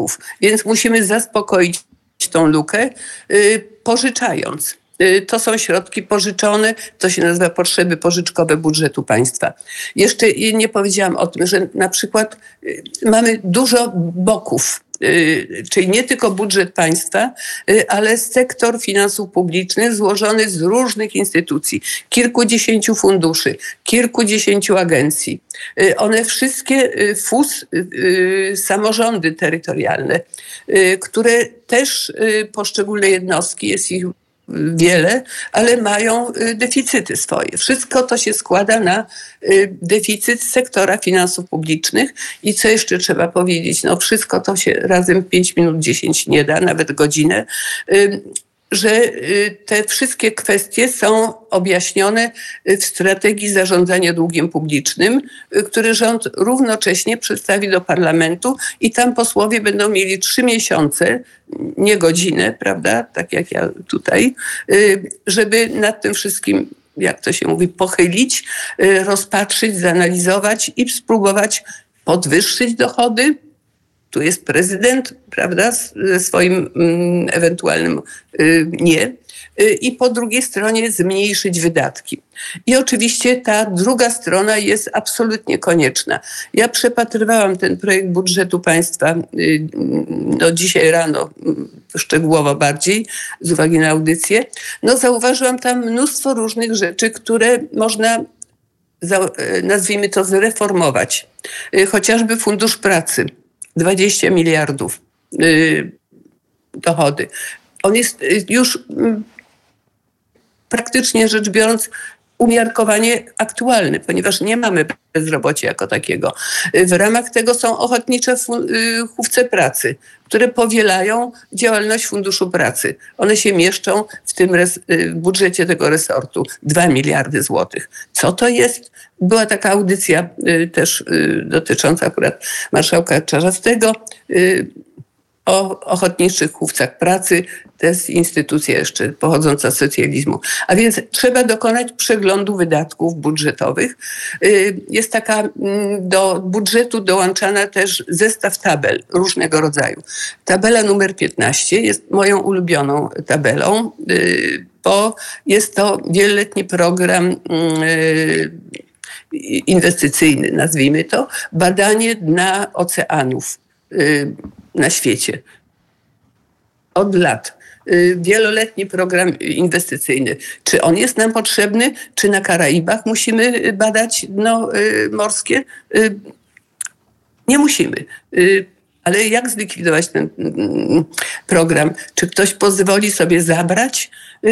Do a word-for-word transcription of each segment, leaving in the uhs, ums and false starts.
wydatków, więc musimy zaspokoić tą lukę pożyczając. To są środki pożyczone, to się nazywa potrzeby pożyczkowe budżetu państwa. Jeszcze nie powiedziałam o tym, że na przykład mamy dużo boków, czyli nie tylko budżet państwa, ale sektor finansów publicznych złożony z różnych instytucji, kilkudziesięciu funduszy, kilkudziesięciu agencji. One wszystkie F U S, samorządy terytorialne, które też poszczególne jednostki, jest ich wiele, ale mają deficyty swoje. Wszystko to się składa na deficyt sektora finansów publicznych i co jeszcze trzeba powiedzieć, no wszystko to się razem pięć minut dziesięć nie da, nawet godzinę, że te wszystkie kwestie są objaśnione w strategii zarządzania długiem publicznym, który rząd równocześnie przedstawi do parlamentu i tam posłowie będą mieli trzy miesiące, nie godzinę, prawda, tak jak ja tutaj, żeby nad tym wszystkim, jak to się mówi, pochylić, rozpatrzyć, zanalizować i spróbować podwyższyć dochody. Tu jest prezydent, prawda, ze swoim mm, ewentualnym y, nie. Y, I po drugiej stronie zmniejszyć wydatki. I oczywiście ta druga strona jest absolutnie konieczna. Ja przepatrywałam ten projekt budżetu państwa y, no dzisiaj rano, y, szczegółowo bardziej, z uwagi na audycję. No zauważyłam tam mnóstwo różnych rzeczy, które można, za, y, nazwijmy to, zreformować. Y, chociażby Fundusz Pracy. dwadzieścia miliardów y, dochody. On jest już y, praktycznie rzecz biorąc umiarkowanie aktualny, ponieważ nie mamy bezrobocia jako takiego. W ramach tego są ochotnicze chówce pracy, które powielają działalność Funduszu Pracy. One się mieszczą w tym res- w budżecie tego resortu. Dwa miliardy złotych. Co to jest? Była taka audycja y, też y, dotycząca akurat marszałka Czarzastego y, o ochotniczych chówcach pracy. To jest instytucja jeszcze pochodząca z socjalizmu. A więc trzeba dokonać przeglądu wydatków budżetowych. Jest taka do budżetu dołączana też zestaw tabel różnego rodzaju. Tabela numer piętnaście jest moją ulubioną tabelą, bo jest to wieloletni program inwestycyjny, nazwijmy to, badanie dna oceanów na świecie. Od lat. Wieloletni program inwestycyjny. Czy on jest nam potrzebny? Czy na Karaibach musimy badać dno morskie? Nie musimy. Ale jak zlikwidować ten program? Czy ktoś pozwoli sobie zabrać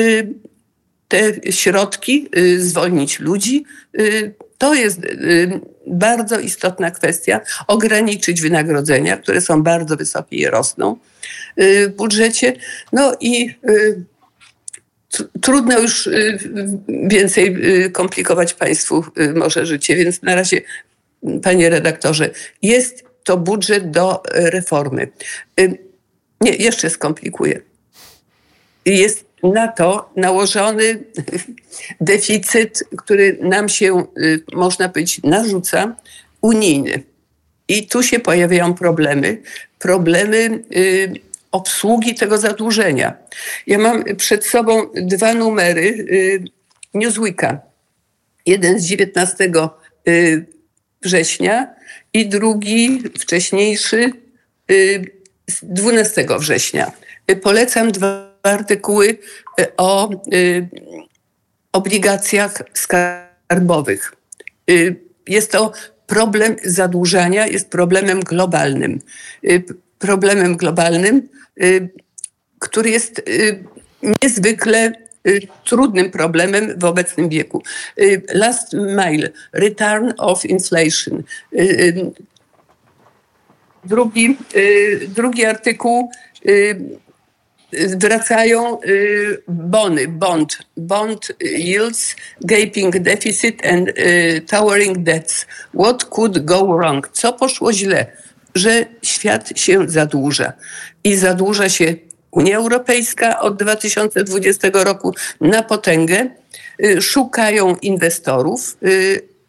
te środki, zwolnić ludzi? To jest bardzo istotna kwestia. Ograniczyć wynagrodzenia, które są bardzo wysokie i rosną w budżecie. No i trudno już więcej komplikować państwu może życie, więc na razie, panie redaktorze, jest to budżet do reformy. Nie, jeszcze skomplikuję. Jest na to nałożony deficyt, który nam się, można powiedzieć, narzuca, unijny. I tu się pojawiają problemy, problemy y, obsługi tego zadłużenia. Ja mam przed sobą dwa numery y, Newsweeka. Jeden z dziewiętnastego września i drugi, wcześniejszy, y, z dwunastego września. Polecam dwa artykuły o y, obligacjach skarbowych. Y, jest to problem zadłużania, jest problemem globalnym. Y, problemem globalnym, y, który jest y, niezwykle y, trudnym problemem w obecnym wieku. Y, last mile, return of inflation. Y, y, drugi, y, drugi artykuł y, wracają bony, bond, bond yields, gaping deficit and towering debts. What could go wrong? Co poszło źle? Że świat się zadłuża. I zadłuża się Unia Europejska od dwa tysiące dwudziestego roku na potęgę. Szukają inwestorów,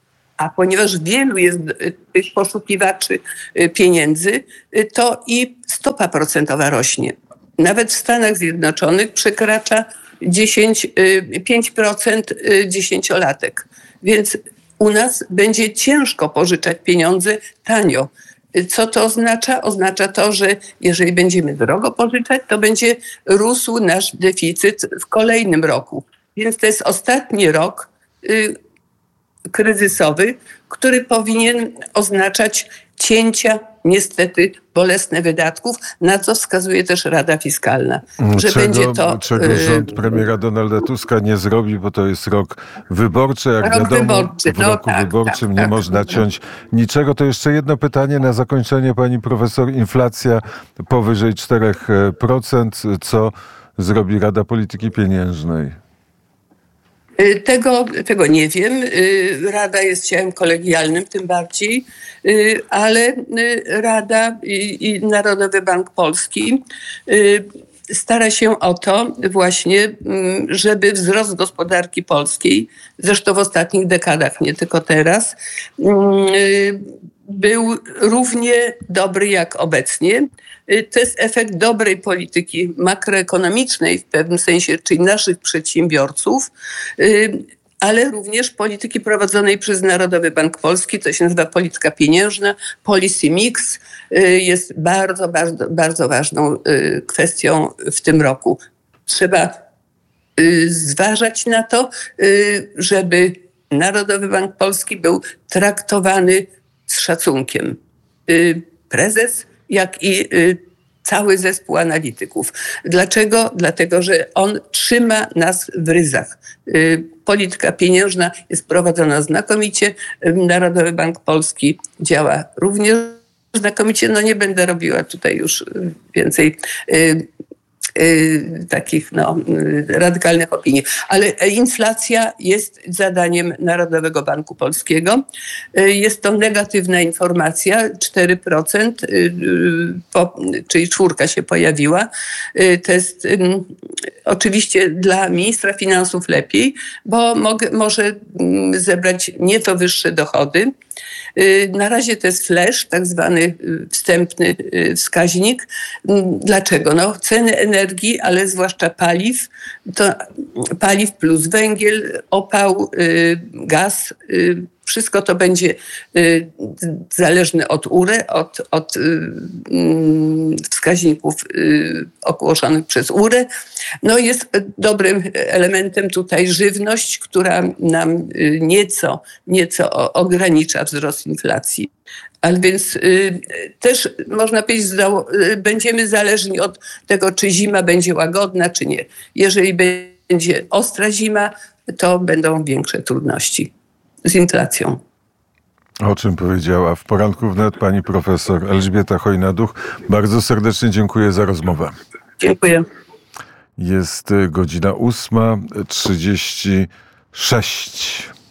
A ponieważ wielu jest tych poszukiwaczy pieniędzy, to i stopa procentowa rośnie. Nawet w Stanach Zjednoczonych przekracza dziesięć, pięć procent dziesięciolatek. Więc u nas będzie ciężko pożyczać pieniądze tanio. Co to oznacza? Oznacza to, że jeżeli będziemy drogo pożyczać, to będzie rósł nasz deficyt w kolejnym roku. Więc to jest ostatni rok y, kryzysowy, który powinien oznaczać cięcia, niestety bolesne wydatków, na co wskazuje też Rada Fiskalna. Że czego, będzie to, czego rząd premiera Donalda Tuska nie zrobi, bo to jest rok wyborczy. Jak rok wiadomo, wyborczy. w No, roku tak, wyborczym tak, nie tak. można ciąć niczego. To jeszcze jedno pytanie na zakończenie, pani profesor. Inflacja powyżej cztery procent. Co zrobi Rada Polityki Pieniężnej? Tego, tego nie wiem. Rada jest ciałem kolegialnym, tym bardziej, ale Rada i, i Narodowy Bank Polski stara się o to właśnie, żeby wzrost gospodarki polskiej, zresztą w ostatnich dekadach, nie tylko teraz, był równie dobry jak obecnie. To jest efekt dobrej polityki makroekonomicznej w pewnym sensie, czyli naszych przedsiębiorców, ale również polityki prowadzonej przez Narodowy Bank Polski. To się nazywa polityka pieniężna. Policy mix jest bardzo, bardzo, bardzo ważną kwestią w tym roku. Trzeba zważać na to, żeby Narodowy Bank Polski był traktowany z szacunkiem. Prezes, jak i cały zespół analityków. Dlaczego? Dlatego, że on trzyma nas w ryzach. Polityka pieniężna jest prowadzona znakomicie. Narodowy Bank Polski działa również znakomicie. No nie będę robiła tutaj już więcej takich no, radykalnych opinii. Ale inflacja jest zadaniem Narodowego Banku Polskiego. Jest to negatywna informacja, cztery procent, czyli czwórka się pojawiła. To jest oczywiście dla ministra finansów lepiej, bo mogę, może zebrać nieco wyższe dochody. Na razie to jest flash, tak zwany wstępny wskaźnik. Dlaczego? No, ceny energii, ale zwłaszcza paliw, to paliw plus węgiel, opał, gaz, wszystko to będzie zależne od U R E, od, od wskaźników ogłoszonych przez U R E. No jest dobrym elementem tutaj żywność, która nam nieco, nieco ogranicza wzrost inflacji. Ale więc y, też można powiedzieć, y, będziemy zależni od tego, czy zima będzie łagodna, czy nie. Jeżeli będzie ostra zima, to będą większe trudności z inflacją. O czym powiedziała w Poranku Wnet pani profesor Elżbieta Chojna-Duch. Bardzo serdecznie dziękuję za rozmowę. Dziękuję. Jest godzina ósma trzydzieści sześć.